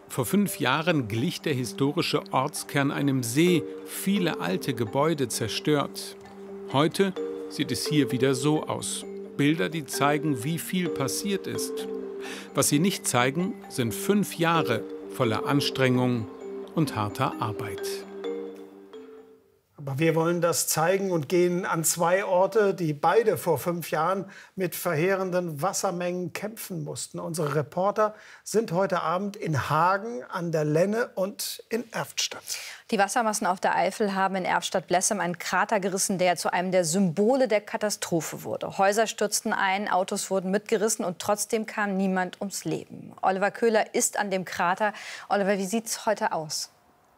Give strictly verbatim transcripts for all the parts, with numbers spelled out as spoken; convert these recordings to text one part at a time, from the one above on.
Vor fünf Jahren glich der historische Ortskern einem See, viele alte Gebäude zerstört. Heute sieht es hier wieder so aus. Bilder, die zeigen, wie viel passiert ist. Was sie nicht zeigen, sind fünf Jahre voller Anstrengung und harter Arbeit. Aber wir wollen das zeigen und gehen an zwei Orte, die beide vor fünf Jahren mit verheerenden Wassermengen kämpfen mussten. Unsere Reporter sind heute Abend in Hagen an der Lenne und in Erftstadt. Die Wassermassen auf der Eifel haben in Erftstadt-Blessem einen Krater gerissen, der zu einem der Symbole der Katastrophe wurde. Häuser stürzten ein, Autos wurden mitgerissen und trotzdem kam niemand ums Leben. Oliver Köhler ist an dem Krater. Oliver, wie sieht es heute aus?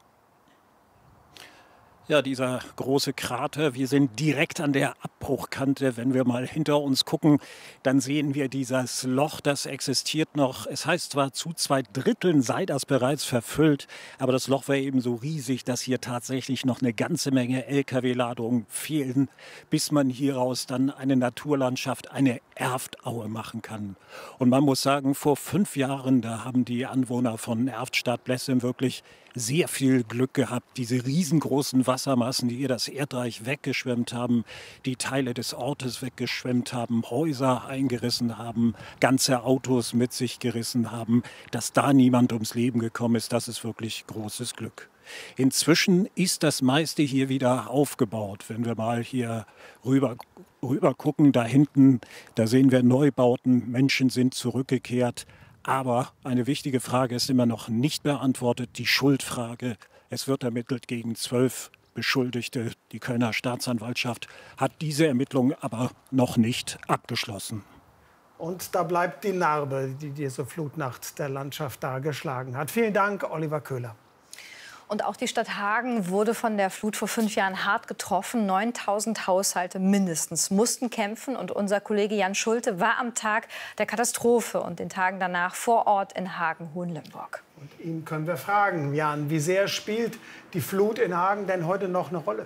Ja, dieser große Krater, wir sind direkt an der Abbruchkante. Wenn wir mal hinter uns gucken, dann sehen wir dieses Loch, das existiert noch. Es heißt zwar, zu zwei Dritteln sei das bereits verfüllt, aber das Loch war eben so riesig, dass hier tatsächlich noch eine ganze Menge L K W-Ladungen fehlen, bis man hieraus dann eine Naturlandschaft, eine Erftaue machen kann. Und man muss sagen, vor fünf Jahren, da haben die Anwohner von Erftstadt-Blessem wirklich sehr viel Glück gehabt. Diese riesengroßen Wassermassen, die hier das Erdreich weggeschwemmt haben, die Teile des Ortes weggeschwemmt haben, Häuser eingerissen haben, ganze Autos mit sich gerissen haben, dass da niemand ums Leben gekommen ist, das ist wirklich großes Glück. Inzwischen ist das meiste hier wieder aufgebaut. Wenn wir mal hier rüber, rüber gucken, da hinten, da sehen wir Neubauten, Menschen sind zurückgekehrt. Aber eine wichtige Frage ist immer noch nicht beantwortet, die Schuldfrage. Es wird ermittelt gegen zwölf Beschuldigte. Die Kölner Staatsanwaltschaft hat diese Ermittlung aber noch nicht abgeschlossen. Und da bleibt die Narbe, die diese Flutnacht der Landschaft da geschlagen hat. Vielen Dank, Oliver Köhler. Und auch die Stadt Hagen wurde von der Flut vor fünf Jahren hart getroffen. neuntausend Haushalte mindestens mussten kämpfen. Und unser Kollege Jan Schulte war am Tag der Katastrophe und den Tagen danach vor Ort in Hagen-Hohenlimburg. Und ihn können wir fragen, Jan, wie sehr spielt die Flut in Hagen denn heute noch eine Rolle?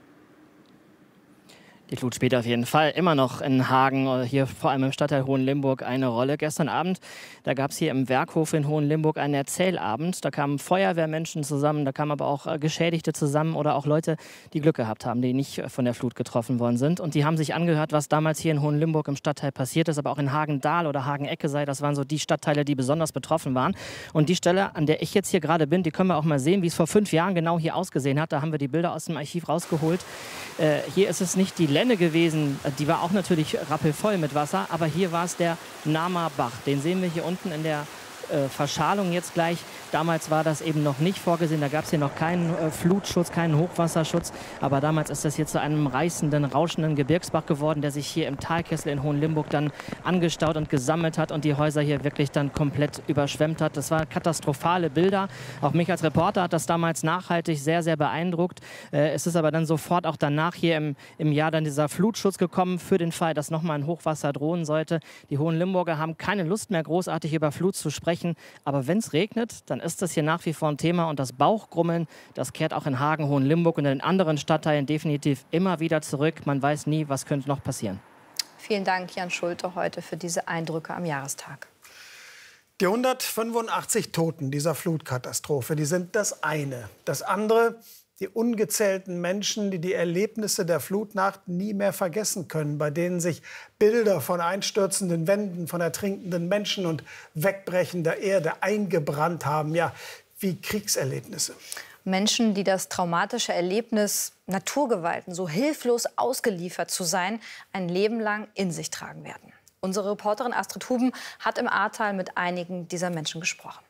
Die Flut spielt auf jeden Fall immer noch in Hagen, hier vor allem im Stadtteil Hohenlimburg, eine Rolle. Gestern Abend, da gab es hier im Werkhof in Hohenlimburg einen Erzählabend. Da kamen Feuerwehrmenschen zusammen, da kamen aber auch Geschädigte zusammen oder auch Leute, die Glück gehabt haben, die nicht von der Flut getroffen worden sind. Und die haben sich angehört, was damals hier in Hohenlimburg im Stadtteil passiert ist, aber auch in Hagendahl oder Hagen-Ecke sei. Das waren so die Stadtteile, die besonders betroffen waren. Und die Stelle, an der ich jetzt hier gerade bin, die können wir auch mal sehen, wie es vor fünf Jahren genau hier ausgesehen hat. Da haben wir die Bilder aus dem Archiv rausgeholt. Äh, hier ist es nicht die Lenne gewesen, die war auch natürlich rappelvoll mit Wasser, aber hier war es der Nahmer Bach. Den sehen wir hier unten in der äh, Verschalung jetzt gleich. Damals war das eben noch nicht vorgesehen, da gab es hier noch keinen äh, Flutschutz, keinen Hochwasserschutz, aber damals ist das hier zu einem reißenden, rauschenden Gebirgsbach geworden, der sich hier im Talkessel in Hohenlimburg dann angestaut und gesammelt hat und die Häuser hier wirklich dann komplett überschwemmt hat. Das waren katastrophale Bilder. Auch mich als Reporter hat das damals nachhaltig sehr, sehr beeindruckt. Äh, es ist aber dann sofort auch danach hier im, im Jahr dann dieser Flutschutz gekommen für den Fall, dass nochmal ein Hochwasser drohen sollte. Die Hohenlimburger haben keine Lust mehr, großartig über Flut zu sprechen, aber wenn es regnet, dann ist das hier nach wie vor ein Thema und das Bauchgrummeln, das kehrt auch in Hagen, Hohenlimburg und in den anderen Stadtteilen definitiv immer wieder zurück. Man weiß nie, was könnte noch passieren. Vielen Dank, Jan Schulte, heute für diese Eindrücke am Jahrestag. Die hundertfünfundachtzig Toten dieser Flutkatastrophe, die sind das eine. Das andere, die ungezählten Menschen, die die Erlebnisse der Flutnacht nie mehr vergessen können, bei denen sich Bilder von einstürzenden Wänden, von ertrinkenden Menschen und wegbrechender Erde eingebrannt haben, ja, wie Kriegserlebnisse. Menschen, die das traumatische Erlebnis, Naturgewalten, so hilflos ausgeliefert zu sein, ein Leben lang in sich tragen werden. Unsere Reporterin Astrid Huben hat im Ahrtal mit einigen dieser Menschen gesprochen.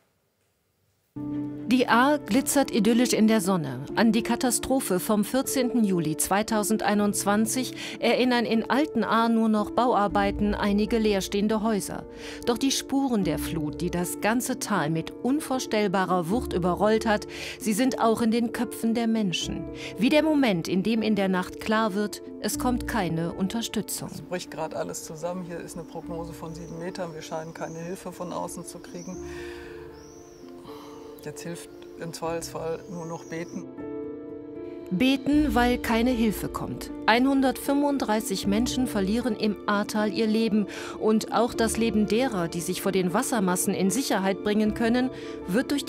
Die Ahr glitzert idyllisch in der Sonne. An die Katastrophe vom vierzehnten Juli zweitausendeinundzwanzig erinnern in Altenahr nur noch Bauarbeiten, einige leerstehende Häuser. Doch die Spuren der Flut, die das ganze Tal mit unvorstellbarer Wucht überrollt hat, sie sind auch in den Köpfen der Menschen. Wie der Moment, in dem in der Nacht klar wird, es kommt keine Unterstützung. Es bricht gerade alles zusammen. Hier ist eine Prognose von sieben Metern. Wir scheinen keine Hilfe von außen zu kriegen. Jetzt hilft im Zweifelsfall nur noch beten. Beten, weil keine Hilfe kommt. hundertfünfunddreißig Menschen verlieren im Ahrtal ihr Leben. Und auch das Leben derer, die sich vor den Wassermassen in Sicherheit bringen können, wird durch die